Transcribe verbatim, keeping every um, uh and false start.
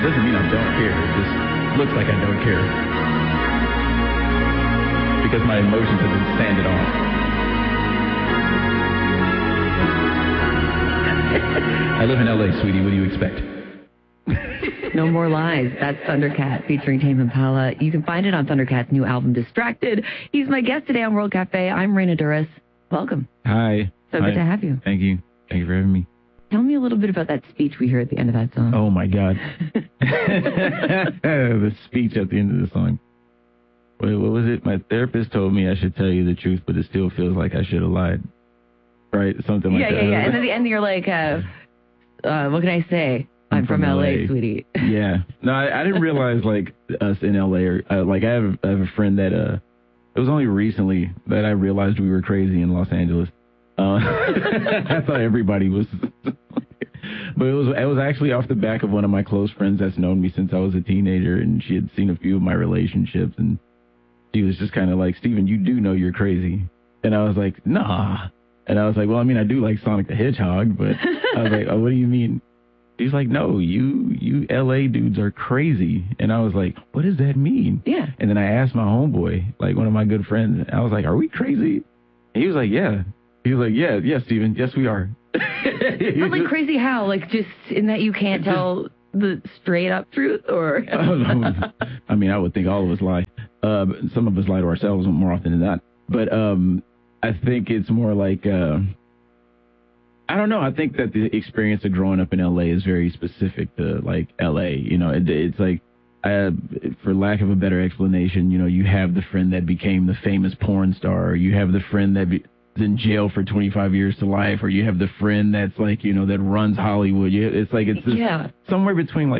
Doesn't mean I don't care. It just looks like I don't care. Because my emotions have been sanded off. I live in L A, sweetie. What do you expect? No More Lies. That's Thundercat featuring Tame Impala. You can find it on Thundercat's new album, Distracted. He's my guest today on World Cafe. I'm Raina Duras. Welcome. Hi. So Hi. good to have you. Thank you. Thank you for having me. Tell me a little bit about that speech we hear at the end of that song. Oh, my God. The speech at the end of the song. Wait, what was it? My therapist told me I should tell you the truth, but it still feels like I should have lied. Right? Something like yeah, that. Yeah, yeah, yeah. And at the end, you're like, uh, uh, what can I say? I'm, I'm from, from L A, L A, sweetie. Yeah. No, I, I didn't realize, like, us in L A, or, uh, like, I have, I have a friend that, uh, it was only recently that I realized we were crazy in Los Angeles. Uh, I thought everybody was. But it was it was actually off the back of one of my close friends that's known me since I was a teenager, and she had seen a few of my relationships, and she was just kind of like, Steven, you do know you're crazy. And I was like, nah. And I was like, well, I mean, I do like Sonic the Hedgehog, but I was like, oh, what do you mean? She's like, no, you you L A dudes are crazy. And I was like, what does that mean? Yeah. And then I asked my homeboy, like one of my good friends, I was like, are we crazy? And he was like, yeah. He was like, yeah, yeah, Steven, yes, we are. But like crazy how? Like just in that you can't tell the straight up truth, or? I don't know. I mean, I would think all of us lie. Uh, some of us lie to ourselves more often than not. But um, I think it's more like, uh, I don't know. I think that the experience of growing up in L A is very specific to like L A. You know, it, it's like, uh, for lack of a better explanation, you know, you have the friend that became the famous porn star, or you have the friend that be- in jail for twenty-five years to life, or you have the friend that's like, you know, that runs Hollywood. You, it's like it's this, yeah. somewhere between like